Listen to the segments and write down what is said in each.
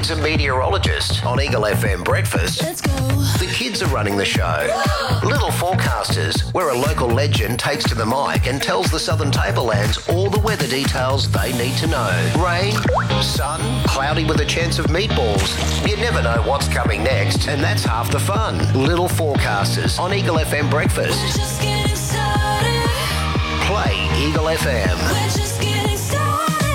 It's a meteorologist on Eagle FM Breakfast. Let's go. The kids are running the show. Little Forecasters, where a local legend takes to the mic and tells the Southern Tablelands all the weather details they need to know. Rain, sun, cloudy with a chance of meatballs. You never know what's coming next, and that's half the fun. Little Forecasters on Eagle FM Breakfast. We're just getting started. Play Eagle FM. We're just getting started.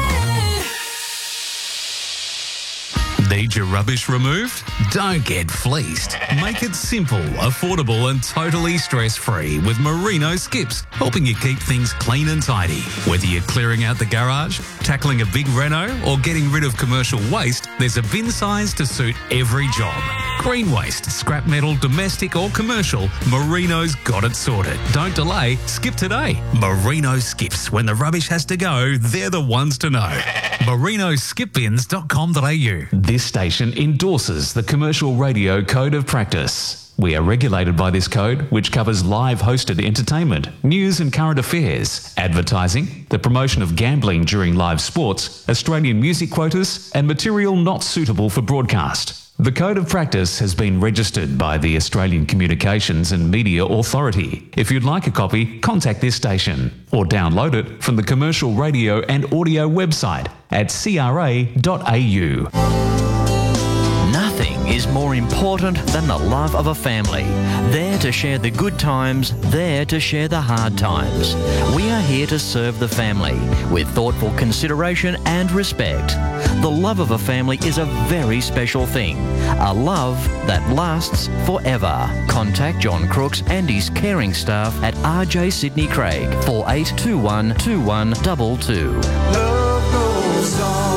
Need your rubbish removed? Don't get fleeced. Make it simple, affordable and totally stress-free with Merino Skips, helping you keep things clean and tidy. Whether you're clearing out the garage, tackling a big reno or getting rid of commercial waste, there's a bin size to suit every job. Green waste, scrap metal, domestic or commercial, Merino's got it sorted. Don't delay, skip today. Merino Skips. When the rubbish has to go, they're the ones to know. merinoskipbins.com.au. This station endorses the Commercial Radio Code of Practice. We are regulated by this code, which covers live hosted entertainment, news and current affairs, advertising, the promotion of gambling during live sports, Australian music quotas, and material not suitable for broadcast. The Code of Practice has been registered by the Australian Communications and Media Authority. If you'd like a copy, contact this station or download it from the Commercial Radio and Audio website at cra.au. Nothing is more important than the love of a family. There to share the good times, there to share the hard times. We are here to serve the family with thoughtful consideration and respect. The love of a family is a very special thing. A love that lasts forever. Contact John Crooks and his caring staff at RJ Sydney Craig, 4821 2122. Love goes on.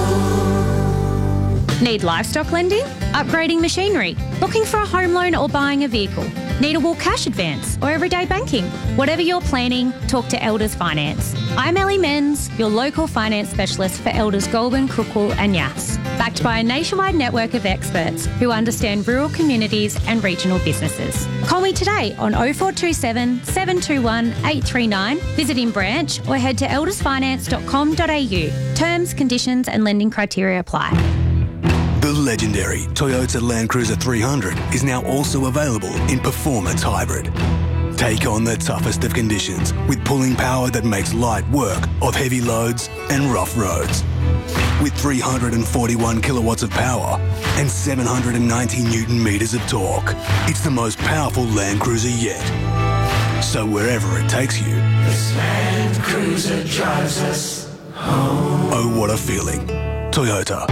Need livestock lending? Upgrading machinery? Looking for a home loan or buying a vehicle? Need a walk cash advance or everyday banking? Whatever you're planning, talk to Elders Finance. I'm Ellie Menz, your local finance specialist for Elders Goulburn, Crookwell and Yass. Backed by a nationwide network of experts who understand rural communities and regional businesses. Call me today on 0427 721 839, visit in branch or head to eldersfinance.com.au. Terms, conditions and lending criteria apply. The legendary Toyota Land Cruiser 300 is now also available in Performance Hybrid. Take on the toughest of conditions with pulling power that makes light work of heavy loads and rough roads. With 341 kilowatts of power and 790 Newton meters of torque, it's the most powerful Land Cruiser yet. So wherever it takes you, This Land Cruiser drives us home. oh what a feeling. Toyota.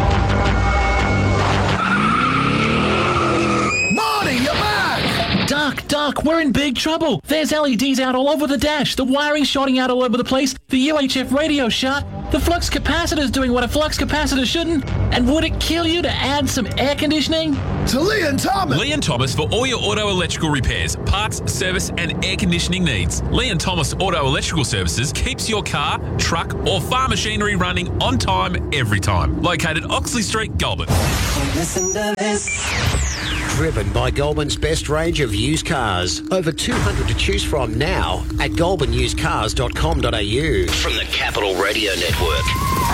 Marty, you're back! Duck, we're in big trouble. There's LEDs out all over the dash. The wiring's shorting out all over the place. The UHF radio's shut. The flux capacitor's doing what a flux capacitor shouldn't. And would it kill you to add some air conditioning? To Lee and Thomas! Lee and Thomas for all your auto electrical repairs, parts, service and air conditioning needs. Lee and Thomas Auto Electrical Services keeps your car, truck or farm machinery running on time every time. Located Oxley Street, Goulburn. Listen to this. Driven by Goulburn's best range of used cars. Over 200 to choose from now at goulburnusedcars.com.au. From the Capital Radio Network.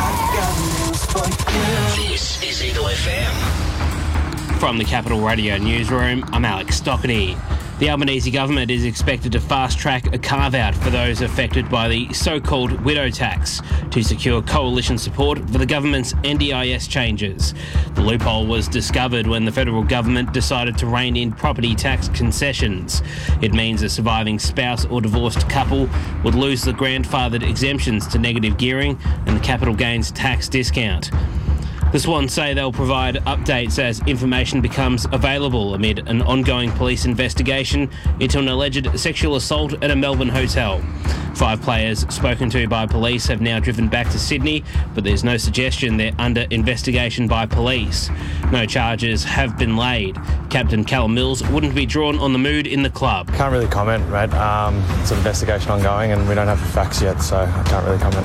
This is Eagle FM. From the Capital Radio Newsroom, I'm Alex Stockney. The Albanese government is expected to fast-track a carve-out for those affected by the so-called widow tax to secure coalition support for the government's NDIS changes. The loophole was discovered when the federal government decided to rein in property tax concessions. It means a surviving spouse or divorced couple would lose the grandfathered exemptions to negative gearing and the capital gains tax discount. The Swans say they'll provide updates as information becomes available amid an ongoing police investigation into an alleged sexual assault at a Melbourne hotel. 5 players spoken to by police have now driven back to Sydney, but there's no suggestion they're under investigation by police. No charges have been laid. Captain Callum Mills wouldn't be drawn on the mood in the club. Can't really comment, mate. It's an investigation ongoing and we don't have the facts yet, so I can't really comment.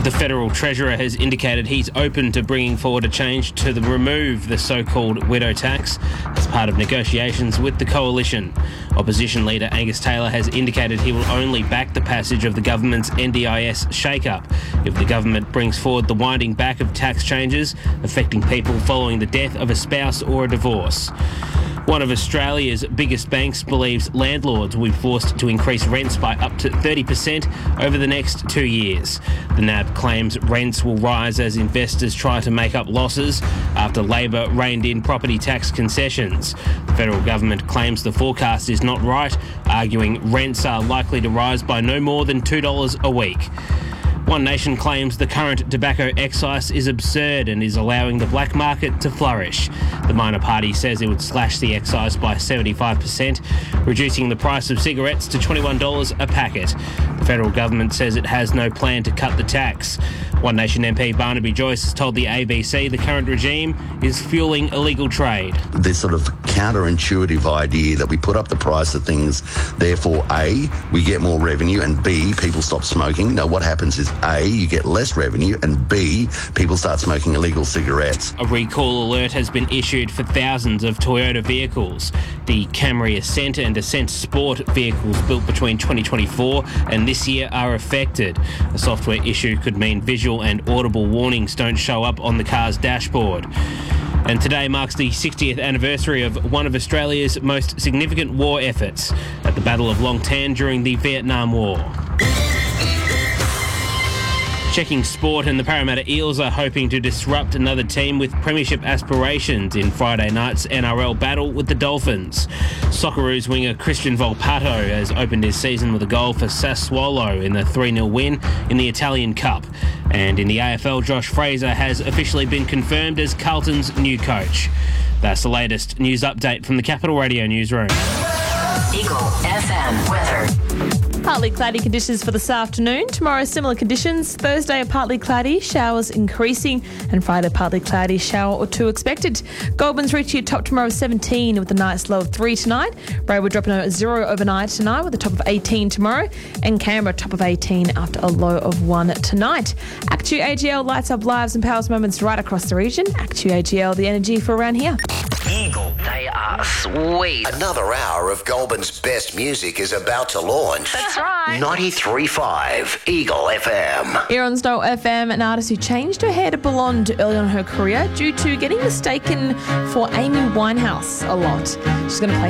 The Federal Treasurer has indicated he's open to bringing forward a change to remove the so-called widow tax as part of negotiations with the coalition. Opposition leader Angus Taylor has indicated he will only back the passage of the government's NDIS shake-up if the government brings forward the winding back of tax changes affecting people following the death of a spouse or a divorce. One of Australia's biggest banks believes landlords will be forced to increase rents by up to 30% over the next 2 years. The NAB claims rents will rise as investors try to make up losses after Labor reined in property tax concessions. The federal government claims the forecast is not right, arguing rents are likely to rise by no more than $2 a week. One Nation claims the current tobacco excise is absurd and is allowing the black market to flourish. The minor party says it would slash the excise by 75%, reducing the price of cigarettes to $21 a packet. The federal government says it has no plan to cut the tax. One Nation MP Barnaby Joyce has told the ABC the current regime is fueling illegal trade. This sort of counterintuitive idea that we put up the price of things, therefore A, we get more revenue, and B, people stop smoking. No, what happens is A, you get less revenue, and B, people start smoking illegal cigarettes. A recall alert has been issued for thousands of Toyota vehicles. The Camry Ascent and Ascent Sport vehicles built between 2024 and this year are affected. A software issue could mean visual and audible warnings don't show up on the car's dashboard. And today marks the 60th anniversary of one of Australia's most significant war efforts at the Battle of Long Tan during the Vietnam War. Checking sport, and the Parramatta Eels are hoping to disrupt another team with premiership aspirations in Friday night's NRL battle with the Dolphins. Socceroos winger Christian Volpato has opened his season with a goal for Sassuolo in the 3-0 win in the Italian Cup. And in the AFL, Josh Fraser has officially been confirmed as Carlton's new coach. That's the latest news update from the Capital Radio newsroom. Eagle FM weather. Partly cloudy conditions for this afternoon. Tomorrow, similar conditions. Thursday, partly cloudy, showers increasing. And Friday, partly cloudy, shower or two expected. Goulburn's reaching a top tomorrow of 17 with a night's low of 3 tonight. Braidwood dropping a 0 overnight tonight with a top of 18 tomorrow. And Canberra, top of 18 after a low of 1 tonight. Actu AGL lights up lives and powers moments right across the region. Actu AGL, the energy for around here. Eagle. They are sweet. Another hour of Goulburn's best music is about to launch. That's right. 93.3 Eagle FM. Here on Snow FM, an artist who changed her hair to blonde early on in her career due to getting mistaken for Amy Winehouse a lot. She's going to play